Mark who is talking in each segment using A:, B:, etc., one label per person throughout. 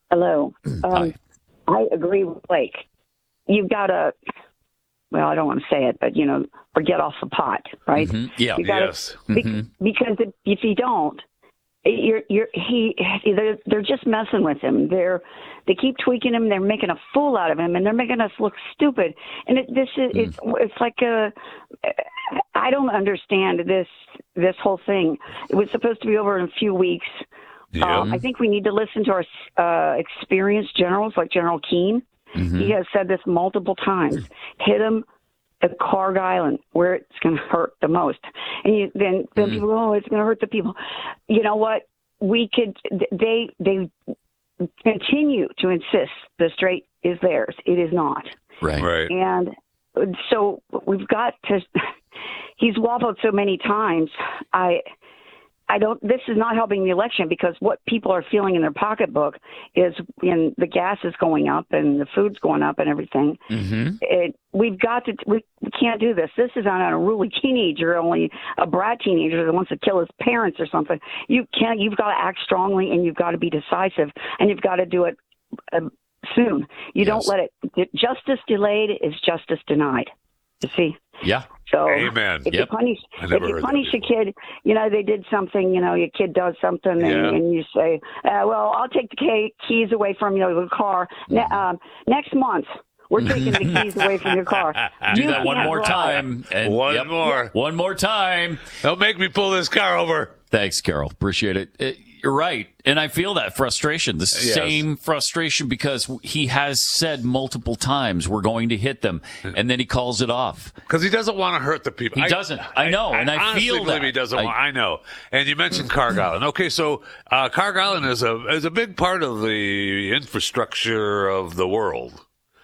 A: Hello.
B: Hi.
A: I agree with Blake. You've got to, well, I don't want to say it, but, or get off the pot, right?
B: Mm-hmm. Yeah.
A: You gotta,
C: Yes.
A: Because if you don't, they're just messing with him. They keep tweaking him. They're making a fool out of him, and they're making us look stupid. And it's like I don't understand this whole thing. It was supposed to be over in a few weeks.
C: Yeah.
A: I think we need to listen to our experienced generals like General Keane.
B: Mm-hmm.
A: He has said this multiple times. Hit him at Carg Island, where it's going to hurt the most. And then people go, it's going to hurt the people. You know what? We could. They continue to insist the strait is theirs. It is not.
B: Right.
A: And so we've got to. He's waffled so many times. I don't. This is not helping the election because what people are feeling in their pocketbook is when the gas is going up and the food's going up and everything.
B: Mm-hmm.
A: We've got to. We can't do this. This is not an unruly teenager, only a brat teenager that wants to kill his parents or something. You can't. You've got to act strongly and you've got to be decisive and you've got to do it soon. You don't let it. Justice delayed is justice denied. You see.
B: Yeah.
A: So
C: Amen.
A: if you punish a kid, they did something, your kid does something and you say, well, I'll take the keys away from your car. Next month, we're taking the keys away from your car.
B: Do that one more time. And one more time.
C: Don't make me pull this car over.
B: Thanks, Carol. Appreciate it. You're right. And I feel that frustration, the same frustration, because he has said multiple times we're going to hit them, and then he calls it off.
C: Because he doesn't want to hurt the people.
B: He doesn't. I know, and I feel that.
C: He doesn't I know. And you mentioned Carg Island. Okay, so Carg Island is a big part of the infrastructure of the world.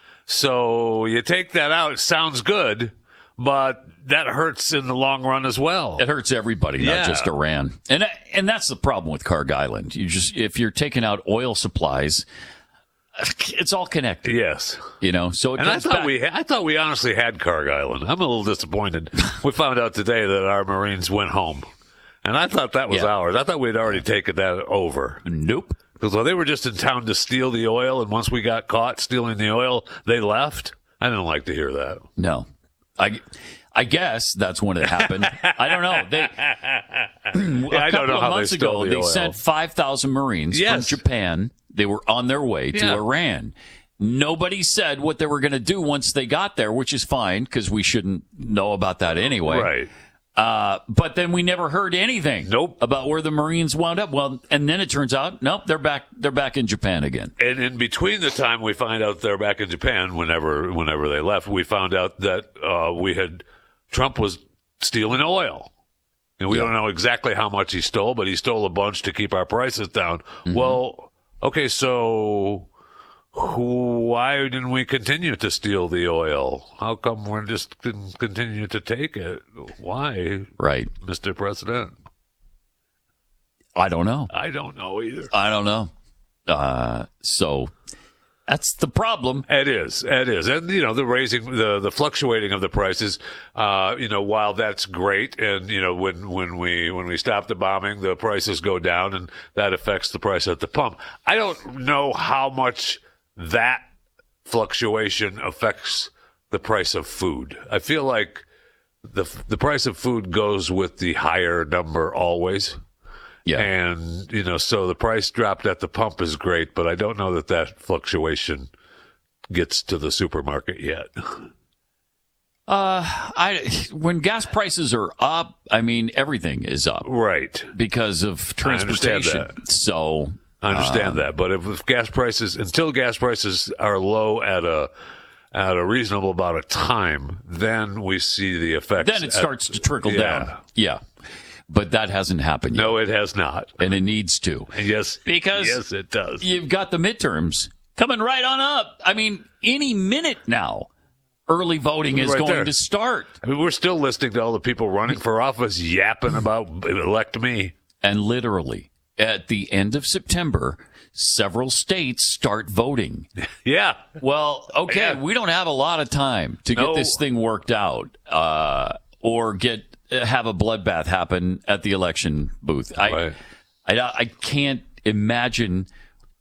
C: So you take that out, it sounds good, but that hurts in the long run as well.
B: It hurts everybody, not just Iran. And that's the problem with Carg Island. If you're taking out oil supplies, it's all connected.
C: Yes.
B: So
C: I thought we honestly had Carg Island. I'm a little disappointed. We found out today that our Marines went home. And I thought that was ours. I thought we'd already taken that over.
B: Nope.
C: Because they were just in town to steal the oil, and once we got caught stealing the oil, they left. I didn't like to hear that.
B: No. I guess that's when it happened. I don't know. A couple of months ago, they sent 5,000 Marines from Japan. They were on their way to Iran. Nobody said what they were going to do once they got there, which is fine because we shouldn't know about that anyway.
C: Right.
B: But then we never heard anything about where the Marines wound up. Well, and then it turns out, nope, they're back. They're back in Japan again.
C: And in between the time we find out they're back in Japan, whenever they left, we found out that Trump was stealing oil. And we don't know exactly how much he stole, but he stole a bunch to keep our prices down. Mm-hmm. Well, okay, so why didn't we continue to steal the oil? How come we just didn't continue to take it? Why?
B: Right.
C: Mr. President?
B: I don't know.
C: I don't know either.
B: I don't know. So that's the problem.
C: It is. And, the fluctuating of the prices, while that's great. And, when we stop the bombing, the prices go down and that affects the price at the pump. I don't know how much that fluctuation affects the price of food. I feel like the price of food goes with the higher number always.
B: Yeah.
C: And, so the price dropped at the pump is great, but I don't know that fluctuation gets to the supermarket yet.
B: When gas prices are up, everything is up.
C: Right.
B: Because of transportation.
C: I understand that. But if gas prices, until gas prices are low at a reasonable amount of time, then we see the effects.
B: Then it starts to trickle down. Yeah. But that hasn't happened yet.
C: No, it has not.
B: And it needs to.
C: Yes.
B: Because
C: yes, it does.
B: You've got the midterms coming right on up. Any minute now, early voting is going to start.
C: We're still listening to all the people running for office yapping about elect me.
B: And literally, at the end of September, several states start voting.
C: Yeah.
B: Well, okay, we don't have a lot of time to get this thing worked out or have a bloodbath happen at the election booth.
C: Right.
B: I can't imagine